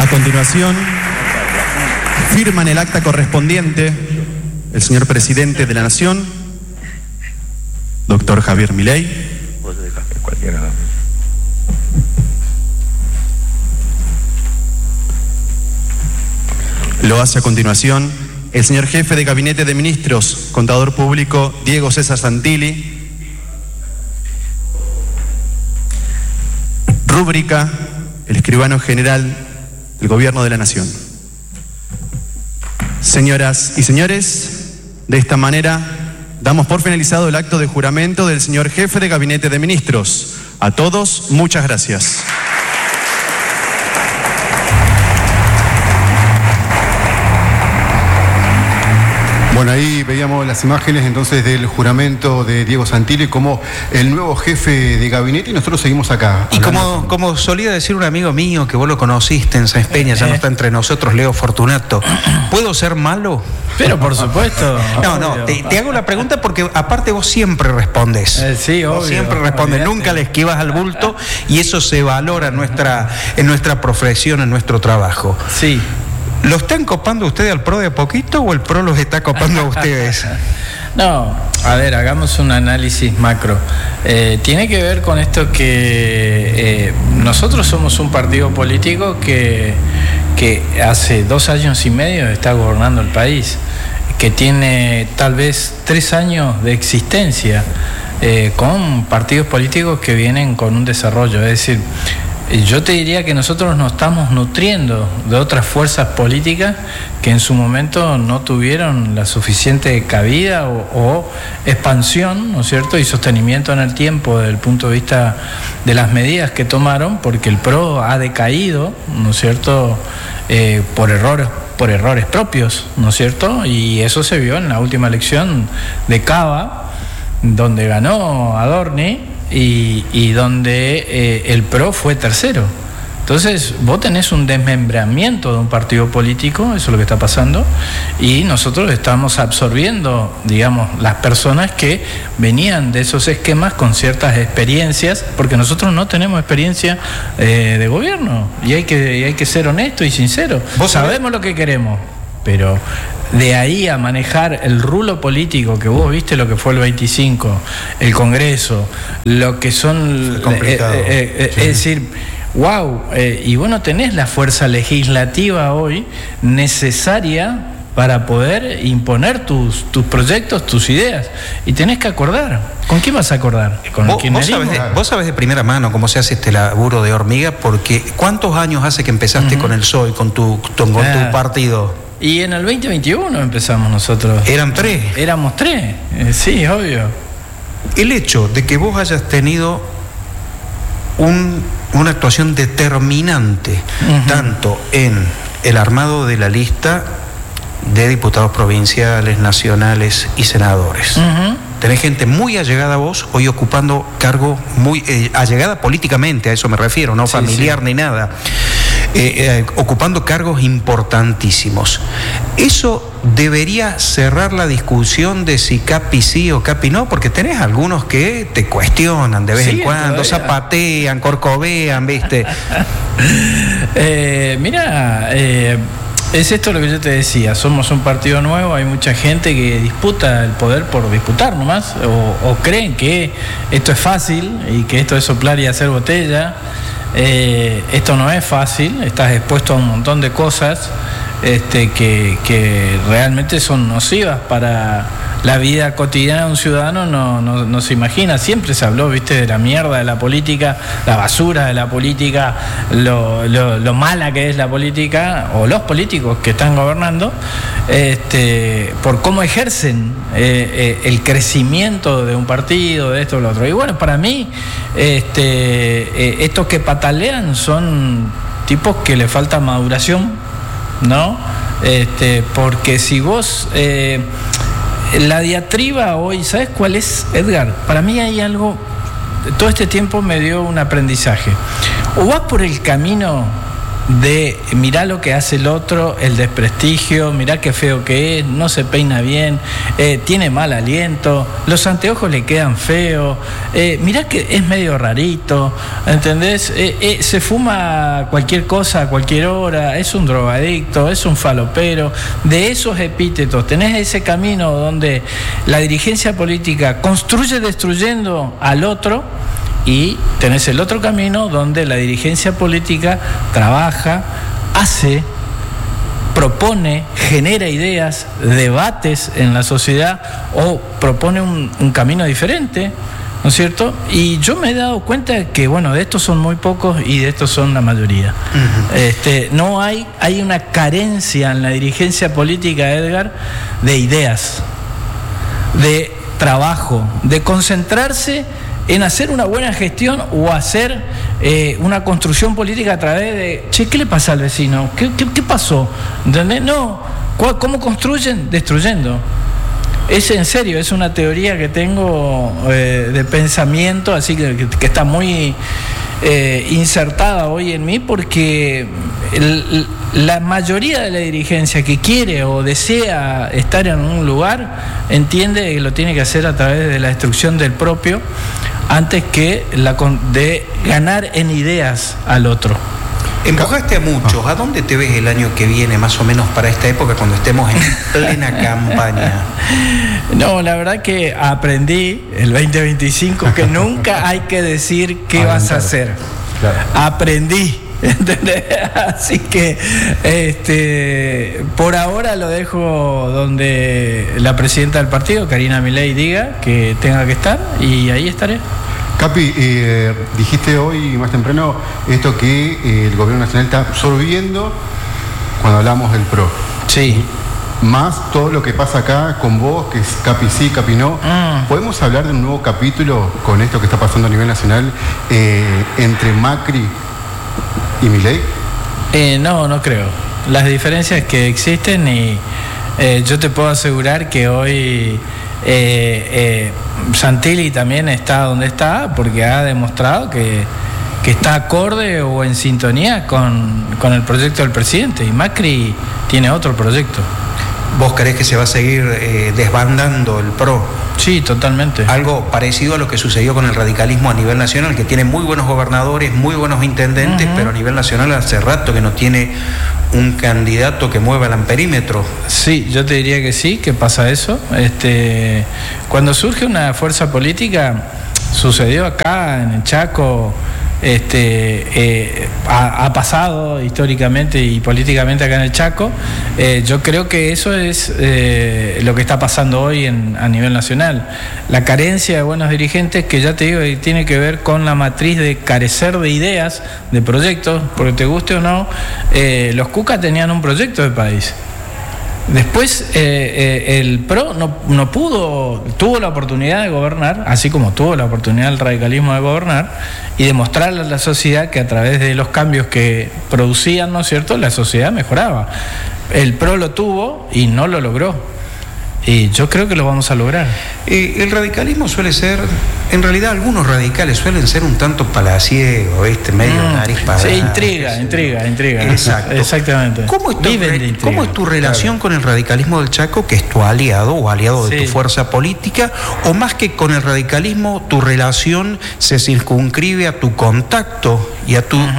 continuación, firman el acta correspondiente el señor Presidente de la Nación, doctor Javier Milei. Lo hace a continuación el señor Jefe de Gabinete de Ministros, Contador Público Diego César Santilli. Rúbrica el Escribano General del Gobierno de la Nación. Señoras y señores, de esta manera damos por finalizado el acto de juramento del señor Jefe de Gabinete de Ministros. A todos, muchas gracias. Bueno, ahí veíamos las imágenes entonces del juramento de Diego Santilli como el nuevo jefe de gabinete, y nosotros seguimos acá. Y como solía decir un amigo mío que vos lo conociste en Sáenz Peña, ya no está entre nosotros, Leo Fortunato, ¿puedo ser malo? Pero por supuesto. No, te hago la pregunta porque aparte vos siempre respondes. Sí, obvio. Vos siempre respondes, nunca le esquivas al bulto, y eso se valora en nuestra profesión, en nuestro trabajo. Sí. ¿Lo están copando ustedes al PRO de a poquito o el PRO los está copando a ustedes? No, a ver, hagamos un análisis macro. Tiene que ver con esto que nosotros somos un partido político que hace 2 años y medio está gobernando el país, que tiene tal vez 3 años de existencia, con partidos políticos que vienen con un desarrollo. Es decir, yo te diría que nosotros nos estamos nutriendo de otras fuerzas políticas que en su momento no tuvieron la suficiente cabida o expansión, ¿no es cierto?, y sostenimiento en el tiempo desde el punto de vista de las medidas que tomaron, porque el PRO ha decaído, ¿no es cierto?, por errores propios, ¿no es cierto?, y eso se vio en la última elección de Cava, donde ganó Adorni, y donde el PRO fue tercero. Entonces vos tenés un desmembramiento de un partido político, eso es lo que está pasando, y nosotros estamos absorbiendo, digamos, las personas que venían de esos esquemas con ciertas experiencias, porque nosotros no tenemos experiencia de gobierno, y hay que ser honesto y sincero. Vos sabemos lo que queremos, pero de ahí a manejar el rulo político, que vos viste lo que fue el 25, el Congreso, lo que son... Es decir, wow, y vos no tenés la fuerza legislativa hoy necesaria para poder imponer tus proyectos, tus ideas, y tenés que acordar. ¿Con quién vas a acordar? ¿Con el kirchnerismo? Vos sabés de primera mano cómo se hace este laburo de hormiga, porque ¿cuántos años hace que empezaste con el PSOE, con tu partido? Y en el 2021 empezamos nosotros. ¿Eran 3? Éramos 3, sí, obvio. El hecho de que vos hayas tenido una actuación determinante, tanto en el armado de la lista de diputados provinciales, nacionales y senadores. Tenés gente muy allegada a vos, hoy ocupando cargos muy allegada políticamente, a eso me refiero, no familiar ni nada. Ocupando cargos importantísimos. Eso debería cerrar la discusión de si Capi sí o Capi no, porque tenés algunos que te cuestionan de vez en cuando, zapatean, corcovean, ¿viste? Mira, es esto lo que yo te decía, somos un partido nuevo, hay mucha gente que disputa el poder por disputar nomás, o creen que esto es fácil y que esto es soplar y hacer botella. Esto no es fácil, estás expuesto a un montón de cosas que realmente son nocivas para la vida cotidiana de un ciudadano. No se imagina, siempre se habló, viste, de la mierda de la política, la basura de la política, lo mala que es la política o los políticos que están gobernando, por cómo ejercen el crecimiento de un partido, de esto o lo otro. Y bueno, para mí estos que patalean son tipos que le falta maduración, ¿no? Porque si vos la diatriba hoy, ¿sabes cuál es, Edgar? Para mí hay algo, todo este tiempo me dio un aprendizaje. O vas por el camino de mirá lo que hace el otro, el desprestigio, mirá qué feo que es, no se peina bien, tiene mal aliento, los anteojos le quedan feos, mirá que es medio rarito, ¿entendés? Se fuma cualquier cosa a cualquier hora, es un drogadicto, es un falopero. De esos epítetos tenés ese camino donde la dirigencia política construye destruyendo al otro, y tenés el otro camino donde la dirigencia política trabaja, hace, propone, genera ideas, debates en la sociedad o propone un camino diferente, ¿no es cierto? Y yo me he dado cuenta de que, bueno, de estos son muy pocos y de estos son la mayoría. No hay una carencia en la dirigencia política, Edgar, de ideas, de trabajo, de concentrarse en hacer una buena gestión o hacer una construcción política a través de, che, ¿qué le pasa al vecino? ¿Qué pasó? ¿Entendés? No, ¿cómo construyen? Destruyendo. Es en serio, es una teoría que tengo de pensamiento, así que está muy insertada hoy en mí, porque la mayoría de la dirigencia que quiere o desea estar en un lugar entiende que lo tiene que hacer a través de la destrucción del propio, antes que de ganar en ideas al otro. Empujaste a muchos. ¿A dónde te ves el año que viene, más o menos para esta época, cuando estemos en plena campaña? No, la verdad que aprendí el 2025 que nunca hay que decir qué vas a hacer. Claro. Aprendí. ¿Entendés? Así que por ahora lo dejo donde la presidenta del partido, Karina Milei, diga que tenga que estar, y ahí estaré. Capi, dijiste hoy más temprano esto que el gobierno nacional está absorbiendo cuando hablamos del PRO. Sí. Más todo lo que pasa acá con vos, que es Capi sí, Capi no. ¿Podemos hablar de un nuevo capítulo con esto que está pasando a nivel nacional entre Macri y Milei? No creo. Las diferencias que existen, y yo te puedo asegurar que hoy Santilli también está donde está porque ha demostrado que está acorde o en sintonía con el proyecto del presidente, y Macri tiene otro proyecto. ¿Vos creés que se va a seguir desbandando el PRO? Sí, totalmente. Algo parecido a lo que sucedió con el radicalismo a nivel nacional, que tiene muy buenos gobernadores, muy buenos intendentes, pero a nivel nacional hace rato que no tiene un candidato que mueva el amperímetro. Sí, yo te diría que sí, que pasa eso. Cuando surge una fuerza política, sucedió acá en el Chaco, ha pasado históricamente y políticamente acá en el Chaco. Yo creo que eso es lo que está pasando hoy a nivel nacional. La carencia de buenos dirigentes, que ya te digo, tiene que ver con la matriz de carecer de ideas, de proyectos, porque te guste o no, los Cuca tenían un proyecto de país. Después el PRO no pudo, tuvo la oportunidad de gobernar, así como tuvo la oportunidad el radicalismo de gobernar, y demostrarle a la sociedad que a través de los cambios que producían, ¿no es cierto?, la sociedad mejoraba. El PRO lo tuvo y no lo logró. Y yo creo que lo vamos a lograr. El radicalismo suele ser, en realidad algunos radicales suelen ser un tanto palaciegos, medio nariz parada. Sí, intriga. Exacto. Exactamente. ¿Cómo es tu relación con el radicalismo del Chaco, que es tu aliado o aliado de tu fuerza política? O más que con el radicalismo, tu relación se circunscribe a tu contacto y a tu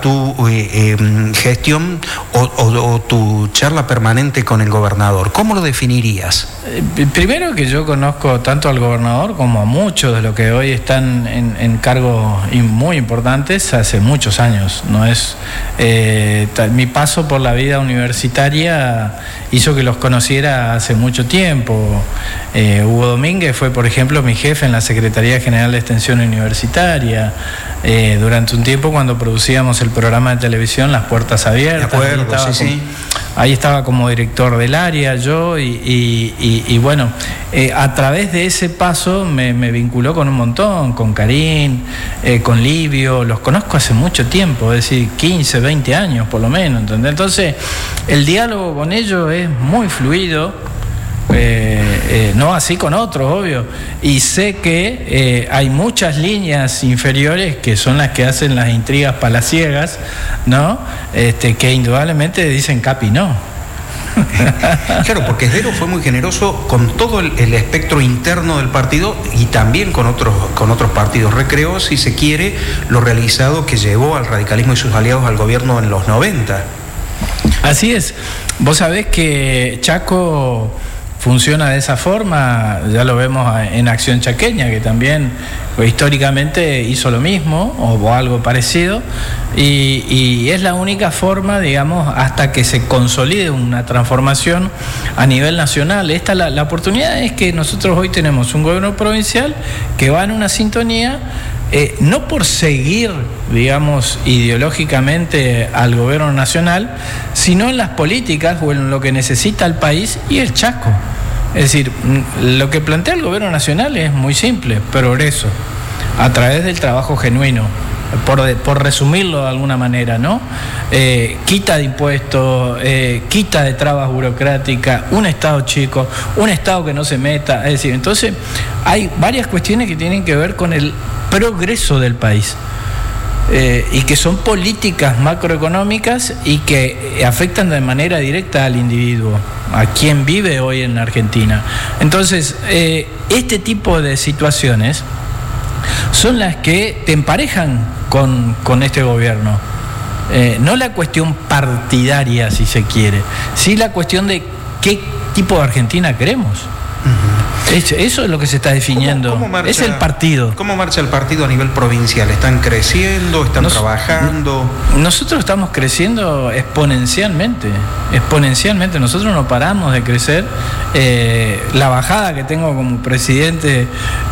gestión o tu charla permanente con el gobernador. ¿Cómo lo definirías? Primero, que yo conozco tanto al gobernador como a muchos de los que hoy están en cargos muy importantes hace muchos años. No es mi paso por la vida universitaria hizo que los conociera hace mucho tiempo. Hugo Domínguez fue, por ejemplo, mi jefe en la Secretaría General de Extensión Universitaria durante un tiempo, cuando producíamos el programa de televisión Las Puertas Abiertas. De acuerdo, sí. Ahí estaba como director del área yo, y bueno, a través de ese paso me vinculó con un montón, con Karim, con Livio, los conozco hace mucho tiempo, es decir, 15, 20 años por lo menos, ¿entendés? Entonces, el diálogo con ellos es muy fluido. no así con otros, obvio. Y sé que hay muchas líneas inferiores que son las que hacen las intrigas palaciegas, ¿no? Que indudablemente dicen capi no. Claro, porque Esdero fue muy generoso con todo el espectro interno del partido y también con otros partidos. Recreó, si se quiere, lo realizado que llevó al radicalismo y sus aliados al gobierno en los 90. Así es. Vos sabés que Chaco funciona de esa forma, ya lo vemos en Acción Chaqueña, que también históricamente hizo lo mismo o algo parecido, y es la única forma, digamos, hasta que se consolide una transformación a nivel nacional. La oportunidad es que nosotros hoy tenemos un gobierno provincial que va en una sintonía, no por seguir, digamos, ideológicamente al gobierno nacional, sino en las políticas o en lo que necesita el país y el Chaco. Es decir, lo que plantea el gobierno nacional es muy simple: progreso a través del trabajo genuino, por resumirlo de alguna manera, ¿no? Quita de impuestos, quita de trabas burocráticas, un Estado chico, un Estado que no se meta. Es decir, entonces hay varias cuestiones que tienen que ver con el progreso del país. Y que son políticas macroeconómicas y que afectan de manera directa al individuo, a quien vive hoy en Argentina. Entonces, este tipo de situaciones son las que te emparejan con este gobierno. No la cuestión partidaria, si se quiere, sí la cuestión de qué tipo de Argentina queremos. Eso es lo que se está definiendo. ¿Cómo marcha, es el partido? ¿Cómo marcha el partido a nivel provincial? ¿Están creciendo? ¿Están trabajando? Nosotros estamos creciendo exponencialmente. Nosotros no paramos de crecer. La bajada que tengo como presidente,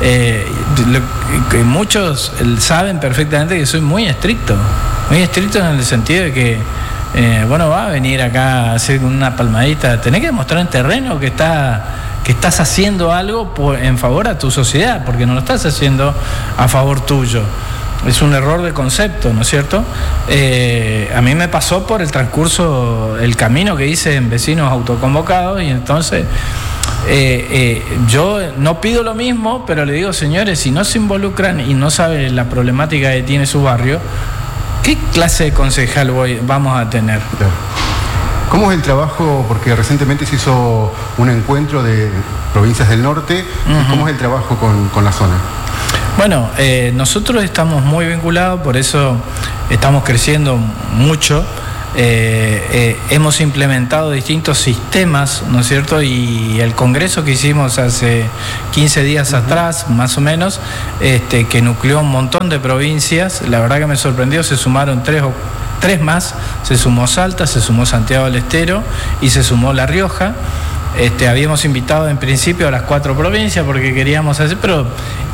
que muchos saben perfectamente que soy muy estricto en el sentido de que va a venir acá a hacer una palmadita. Tenés que demostrar en terreno que estás haciendo algo en favor a tu sociedad, porque no lo estás haciendo a favor tuyo. Es un error de concepto, ¿no es cierto? A mí me pasó por el transcurso, el camino que hice en vecinos autoconvocados, y entonces yo no pido lo mismo, pero le digo: señores, si no se involucran y no saben la problemática que tiene su barrio, ¿qué clase de concejal vamos a tener? Claro. ¿Cómo es el trabajo? Porque recientemente se hizo un encuentro de provincias del norte. Uh-huh. ¿Cómo es el trabajo con la zona? Bueno, nosotros estamos muy vinculados, por eso estamos creciendo mucho. Hemos implementado distintos sistemas, ¿no es cierto? Y el congreso que hicimos hace 15 días uh-huh. atrás, más o menos, que nucleó un montón de provincias, la verdad que me sorprendió. Se sumaron tres más, se sumó Salta, se sumó Santiago del Estero y se sumó La Rioja. Habíamos invitado en principio a las 4 provincias porque queríamos hacer, pero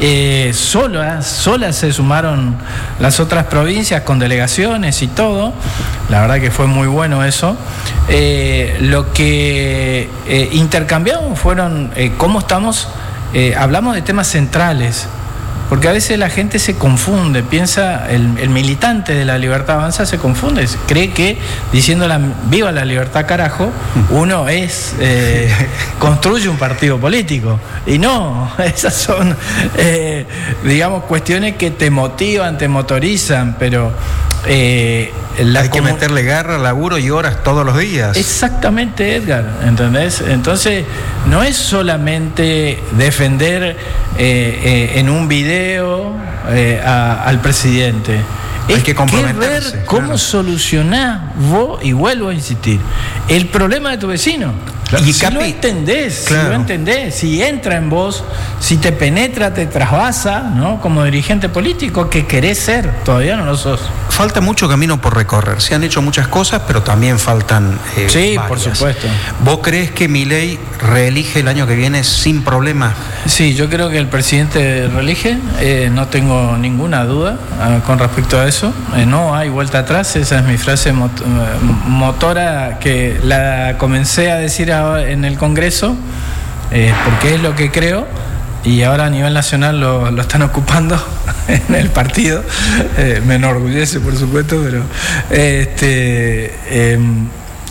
solas se sumaron las otras provincias con delegaciones y todo. La verdad que fue muy bueno eso. Lo que intercambiamos fueron cómo estamos, hablamos de temas centrales. Porque a veces la gente se confunde, piensa, el militante de La Libertad Avanza se confunde, cree que diciendo viva la libertad carajo, uno construye un partido político. Y no, esas son, digamos, cuestiones que te motivan, te motorizan, pero... hay que meterle garra, laburo y horas todos los días. Exactamente, Edgar, ¿entendés? Entonces, no es solamente defender en un video al presidente. Hay que comprometerse. Ver cómo solucionar vos, y vuelvo a insistir, el problema de tu vecino. Claro. Y si lo entendés, claro. Si lo entendés, si entra en vos, si te penetra, te trasvasa, ¿no? Como dirigente político que querés ser, todavía no lo sos. Falta mucho camino por recorrer. Se han hecho muchas cosas, pero también faltan sí, varias. Por supuesto. ¿Vos crees que Milei reelige el año que viene sin problema? Sí, yo creo que el presidente reelige. No tengo ninguna duda con respecto a eso. No hay vuelta atrás. Esa es mi frase motora que la comencé a decir en el Congreso, porque es lo que creo, y ahora a nivel nacional lo están ocupando en el partido. Me enorgullece, por supuesto, pero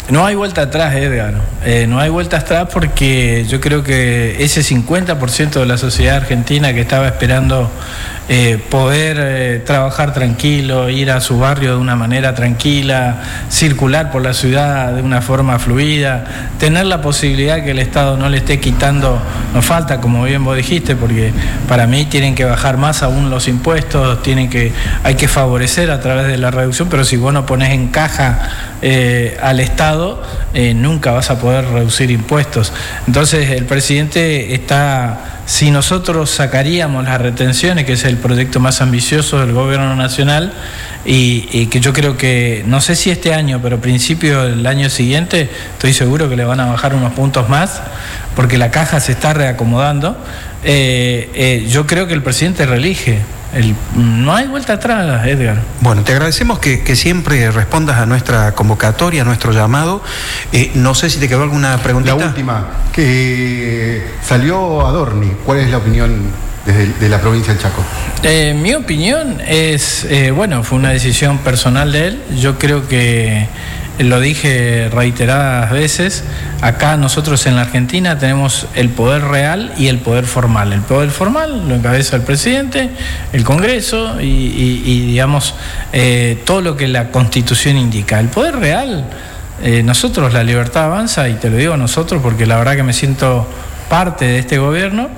No hay vuelta atrás, Edgar. No hay vuelta atrás porque yo creo que ese 50% de la sociedad argentina que estaba esperando poder trabajar tranquilo, ir a su barrio de una manera tranquila, circular por la ciudad de una forma fluida, tener la posibilidad que el Estado no le esté quitando, nos falta, como bien vos dijiste, porque para mí tienen que bajar más aún los impuestos, hay que favorecer a través de la reducción, pero si vos no pones en caja al Estado, nunca vas a poder reducir impuestos. Entonces el presidente está, si nosotros sacaríamos las retenciones, que es el proyecto más ambicioso del gobierno nacional, y que yo creo que, no sé si este año, pero a principio del año siguiente, estoy seguro que le van a bajar unos puntos más, porque la caja se está reacomodando, yo creo que el presidente reelige. No hay vuelta atrás, Edgar. Bueno, te agradecemos que siempre respondas a nuestra convocatoria, a nuestro llamado. No sé si te quedó alguna preguntita. La última, que salió Adorni. ¿Cuál es la opinión de la provincia del Chaco? Mi opinión es, fue una decisión personal de él. Yo creo que, lo dije reiteradas veces, acá nosotros en la Argentina tenemos el poder real y el poder formal. El poder formal lo encabeza el presidente, el Congreso y digamos, todo lo que la Constitución indica. El poder real, nosotros, La Libertad Avanza, y te lo digo nosotros porque la verdad que me siento parte de este gobierno,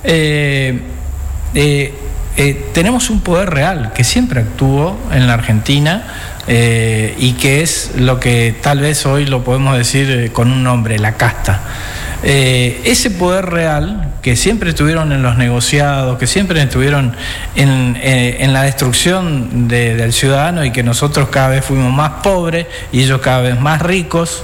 tenemos un poder real que siempre actuó en la Argentina, y que es lo que tal vez hoy lo podemos decir con un nombre, la casta. Ese poder real que siempre estuvieron en los negociados, que siempre estuvieron en la destrucción del ciudadano, y que nosotros cada vez fuimos más pobres y ellos cada vez más ricos,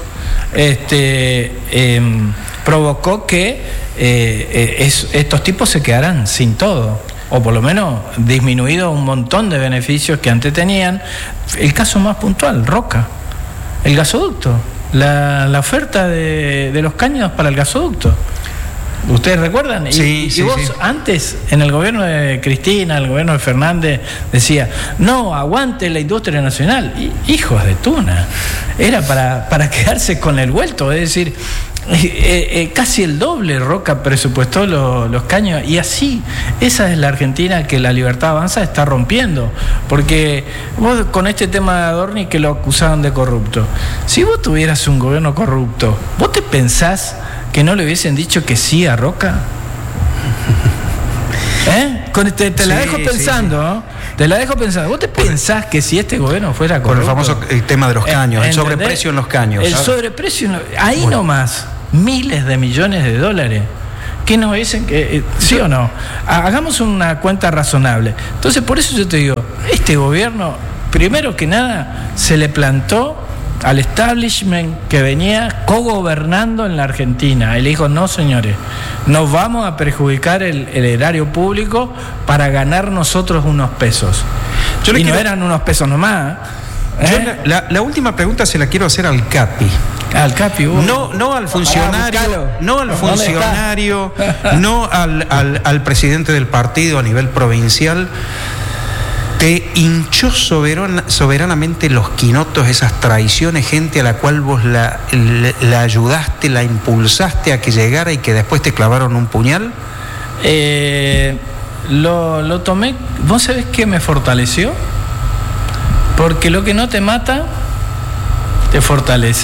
provocó que estos tipos se quedaran sin todo, o por lo menos disminuido un montón de beneficios que antes tenían. El caso más puntual, Roca, el gasoducto, la oferta de los caños para el gasoducto. ¿Ustedes recuerdan? Sí, y vos, sí. Antes, en el gobierno de Cristina, el gobierno de Fernández, decía, no, aguante la industria nacional. Hijos de tuna. Era para quedarse con el vuelto, es decir, casi el doble Roca presupuestó los caños, y así, esa es la Argentina que La Libertad Avanza está rompiendo, porque vos con este tema de Adorni, que lo acusaban de corrupto, si vos tuvieras un gobierno corrupto, ¿vos te pensás que no le hubiesen dicho que sí a Roca? Te la dejo pensando, sí. ¿No? Te la dejo pensando. ¿Vos te pensás que si este gobierno fuera corrupto? Por el famoso tema de los caños, el sobreprecio en los caños. El sobreprecio, ahí nomás, miles de millones de dólares. ¿Qué nos dicen? ¿Sí o no? Hagamos una cuenta razonable. Entonces, por eso yo te digo, este gobierno, primero que nada, se le plantó al establishment que venía cogobernando en la Argentina. Él dijo, no señores, nos vamos a perjudicar el erario público para ganar nosotros unos pesos. No eran unos pesos nomás. La última pregunta se la quiero hacer al Capi. Al Capi, no al funcionario, no al presidente del partido a nivel provincial. Te hinchó soberanamente los quinotos, esas traiciones, gente a la cual vos la ayudaste, la impulsaste a que llegara y que después te clavaron un puñal. Lo tomé. ¿Vos sabés qué me fortaleció? Porque lo que no te mata te fortalece.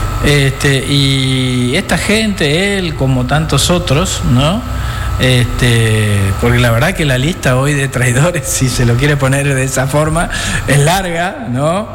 Y esta gente, él como tantos otros, ¿no? Porque la verdad que la lista hoy de traidores, si se lo quiere poner de esa forma, es larga, ¿no?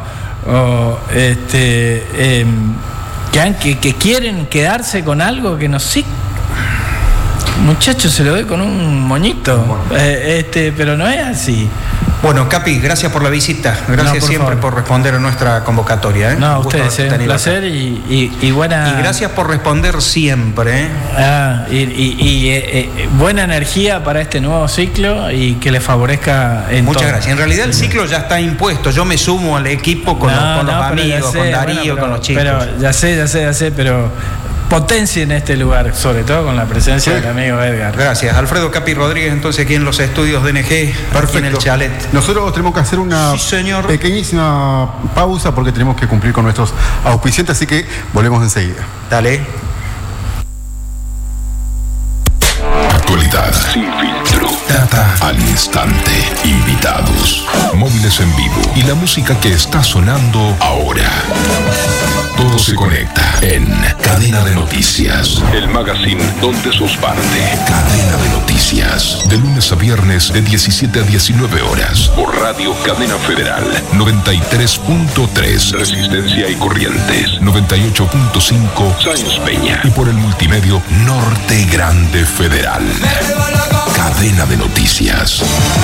Que quieren quedarse con algo que no sé. Muchachos, se lo doy con un moñito, pero no es así. Bueno, Capi, gracias por la visita. Gracias siempre por responder a nuestra convocatoria. No, a ustedes, un placer y buena... Y gracias por responder siempre. Buena energía para este nuevo ciclo y que les favorezca en Muchas todo. Gracias. En realidad el ciclo ya está impuesto. Yo me sumo al equipo con los amigos, con Darío, con los chicos. Pero ya sé, pero potencia en este lugar, sobre todo con la presencia del amigo Edgar. Gracias. Alfredo Capi Rodríguez, entonces aquí en los estudios de NG, aquí en el chalet. Nosotros tenemos que hacer una pequeñísima pausa porque tenemos que cumplir con nuestros auspiciantes, así que volvemos enseguida. Dale. Actualidad sin filtro. Data al instante. Invitados. Móviles en vivo. Y la música que está sonando ahora. Todo se conecta en Cadena de Noticias. El magazine donde sos parte. Cadena de Noticias. De lunes a viernes de 17 a 19 horas. Por Radio Cadena Federal. 93.3. Resistencia y Corrientes. 98.5. Sáenz Peña. Y por el multimedio Norte Grande Federal. Cadena de Noticias.